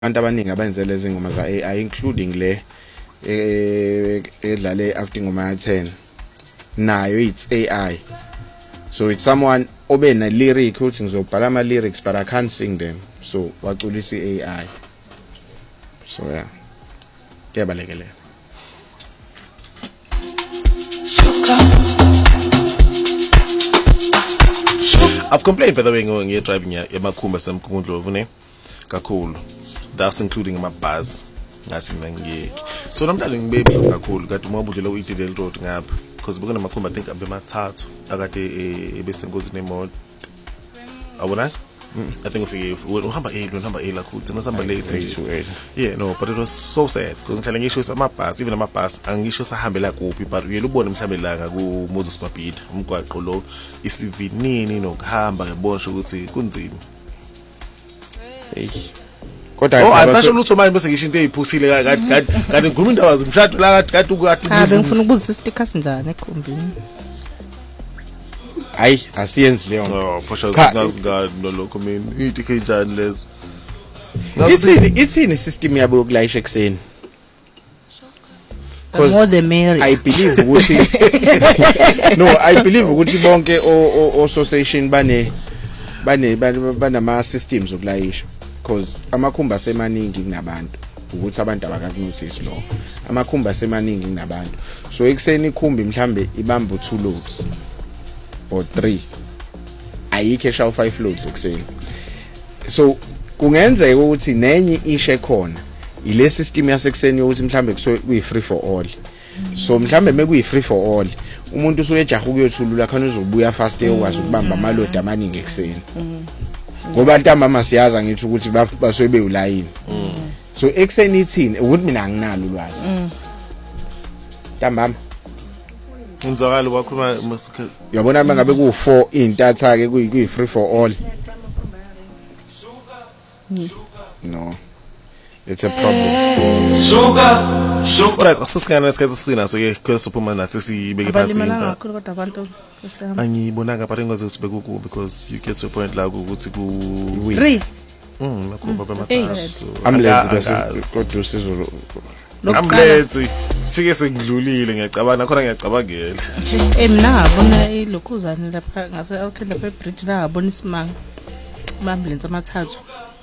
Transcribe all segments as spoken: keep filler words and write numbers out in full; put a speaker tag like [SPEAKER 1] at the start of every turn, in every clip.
[SPEAKER 1] abantu abaningi abenze lezi ngoma za A I including le eh edlale after ngoma ya ten nayo it's A I, so it's someone obena lyric uthi ngizobhala ama lyrics but I can't sing them, so waculisa I A I. So yeah, kuyabalekela.
[SPEAKER 2] I've complained by the way ngiye driving ya emakhumba semkhundlo ne kakhulu, that's including my bus ngathi ngiyeki. So namhlanje ngibebuhlungu kakhulu kade uma ubudlela uIdidel road ngapha because bekona makhumba I think abe mathathu akade ebesengozini nemoto. Awona? I think ufike uhamba eight uhamba eight la kuthi nasamba late. Yeah, no, but it was so sad because ngihlala ngisho sama bus, even ama bus angisho sahambela kuphi, but uyela ubone mhlambe la ku Moses Mabhida umgwaqo lo isivinini nokuhamba yabona ukuthi kunzima.
[SPEAKER 1] Hey. Kodwa
[SPEAKER 2] oh angisho lutho manje bese ngisho into eziphusile kade kade ngikhuluma indaba zomshado la kade kade ukade.
[SPEAKER 3] Cha bengifuna ukubuza stickers njani ekhombini.
[SPEAKER 1] Hayi asiyenzi leyo.
[SPEAKER 2] No, phosha ngazigadi nolokho mina. Ithi kanjani lezo?
[SPEAKER 1] Ithini ithini system yabo yokulayisha ekseni?
[SPEAKER 3] The more the merrier.
[SPEAKER 1] I believe ukuthi no, I believe ukuthi bonke o association bane bane banama systems okulayisha because amakhumba semaningi kunabantu ukuthi abantu abakakunotice lo. Amakhumba semaningi kunabantu, so ekseni ikhumbi mhlambe ibamba two loads or three, ayikho shaw five loads ekseni. So kungenzeka ukuthi nenye ishe khona ile system yasekuseni ukuthi mhlambe kuyi free for all. So mhlambe mekuyi free for all umuntu usuke ejaha ukuyothulula khona uzobuya fast ekwazi ukubamba amalodi amaningi ekseni. Ngoba ntambama siyaza ngithi ukuthi basuke bewulayini. So ekseni ithini ukuthi mina anginalo ulwazi. Ntambama
[SPEAKER 2] ngizwakala wakhuluma
[SPEAKER 1] yabona mangabe ku four intatha ke kuyi free for all. No, it's a problem.
[SPEAKER 2] Sugar, sugar. Alright, asisingana nesikhathi sina so ke kusophuma nathi sibeke phansi
[SPEAKER 3] into. Kakhulu kodwa abantu kusema.
[SPEAKER 2] Angibonanga but engaze usibeke ku because you get to a point la ukuthi ku
[SPEAKER 3] three.
[SPEAKER 2] Mm, nakuba bamathathu. So
[SPEAKER 1] ambulance bese kodwa usizo.
[SPEAKER 2] Ambulance fike sengidlulile ngiyacabanga khona ngiyacabangela.
[SPEAKER 3] Eh mina ngabona ilokhuzana lapha ngase awukhenda lapha ebridge la ngabona isimanga. Ambulance amathathu.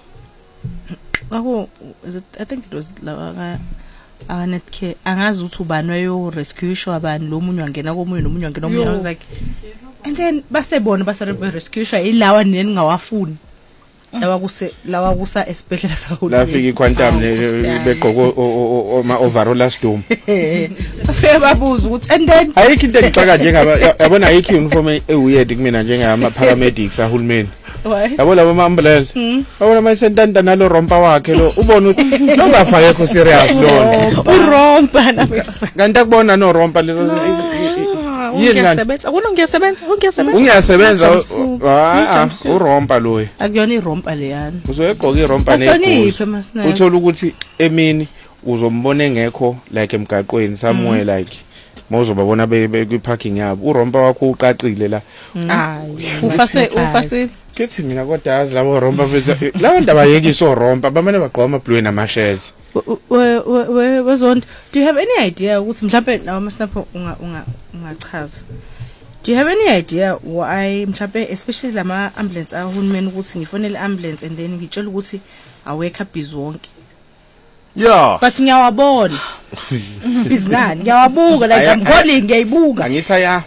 [SPEAKER 3] Ngakho I think it was lawa ka net care angazi ukuthi ubani wayo rescue show abani lo munye wangena komunye nomunye wangena komunye. I was like, and then basebona basa rescue show ilawa nini ngawafuni lawa kuse lawa kusa especially sahulu
[SPEAKER 1] la fika iquantum begqoko oma overall asdom
[SPEAKER 3] afike babuza ukuthi and then
[SPEAKER 1] ayikho into engixaka njengaba yabona ayikho uniform eweird kumina njengama paramedics ahulumeni. Yabo labo ambulance yabona mayisentanda nalo rompa wakhe lo ubona ukuthi nongafake kho serious lo
[SPEAKER 3] urompa na
[SPEAKER 1] kanti akubona no rompa lezo yini
[SPEAKER 3] ngiyasebenza akuna ngiyasebenza ngiyasebenza
[SPEAKER 1] ungiyasebenza ah urompa lo
[SPEAKER 3] akuyona irompa leyani
[SPEAKER 1] uzoyegqoka irompa nekho uthola ukuthi emini uzombona engekho like emgaqweni somewhere like mawuzobabona be kwi parking yabo urompa wakho uqaqile la
[SPEAKER 3] hayi ufase ufase
[SPEAKER 1] kethi mina kodwa yazi labo rompa bese lawo ndaba yekiso rompa bamane bagqoka ama blue nama shirts.
[SPEAKER 3] we we wezonto do you have any idea ukuthi mhlawumbe nawo masnapho unga unga ungachaza, do you have any idea why mhlawumbe especially lama ambulance ahulumeni ukuthi ngifonele ambulance and then ngitshela ukuthi awekho busy wonke?
[SPEAKER 2] Yeah,
[SPEAKER 3] but ngiyawabona busy ngani ngiyawabuka like I'm calling ngiyayibuka
[SPEAKER 1] angithi aya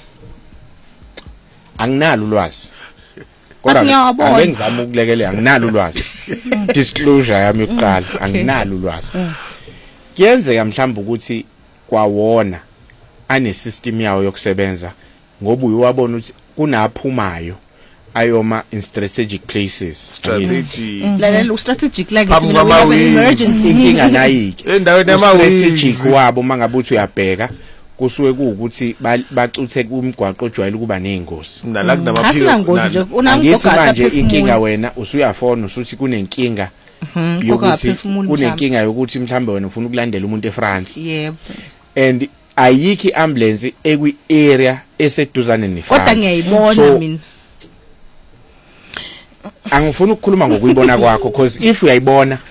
[SPEAKER 1] anginalo ulwazi
[SPEAKER 3] kodwa ngiyawabona
[SPEAKER 1] angenzama ukulekelela anginalo ulwazi. Disclosure yami yokuqala anginalo ulwazi. Kuyenzeka mhlawumbe ukuthi kwawona ane system yawo yokusebenza ngoba uyabona ukuthi kunaphumayo ayoma in strategic places.
[SPEAKER 2] Strategy
[SPEAKER 3] lalela strategic like an emergency
[SPEAKER 1] inkinga nayiki
[SPEAKER 2] endaweni yama
[SPEAKER 1] strategic wabo mangabe uthi uyabheka kusuke kuukuthi bacuthe kumgwaqo ojwayele kuba nengozi
[SPEAKER 2] nala kunamaphilo
[SPEAKER 3] asinangozi nje unangoka
[SPEAKER 1] manje inkinga wena usuyafona usuthi kunenkinga yokuthi kunenkinga yokuthi mhlambe wena ufuna ukulandela umuntu eFrance.
[SPEAKER 3] Yebo,
[SPEAKER 1] and ayiki ambulance ekwi area eseduzane neFrance.
[SPEAKER 3] Kodwa ngiyayibona mina
[SPEAKER 1] angifuni ukukhuluma ngokuyibona kwakho because if uyayibona